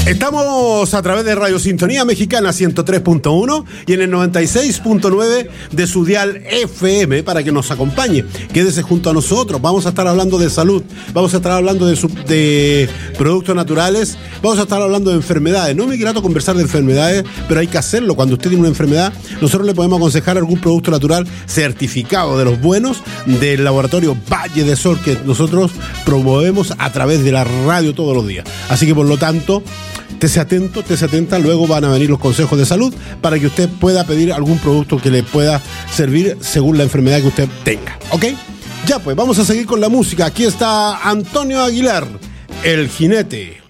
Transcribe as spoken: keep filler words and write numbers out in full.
Estamos a través de Radio Sintonía Mexicana ciento tres punto uno y en el noventa y seis punto nueve de su dial F M para que nos acompañe. Quédese junto a nosotros. Vamos a estar hablando de salud, vamos a estar hablando de, su, de productos naturales, vamos a estar hablando de enfermedades. No me grato conversar de enfermedades, pero hay que hacerlo. Cuando usted tiene una enfermedad, nosotros le podemos aconsejar algún producto natural certificado de los buenos del laboratorio Valle de Sol, que nosotros promovemos a través de la radio todos los días. Así que por lo tanto, Tese atento, tese atenta, luego van a venir los consejos de salud para que usted pueda pedir algún producto que le pueda servir según la enfermedad que usted tenga, ¿ok? Ya pues, vamos a seguir con la música. Aquí está Antonio Aguilar, El Jinete.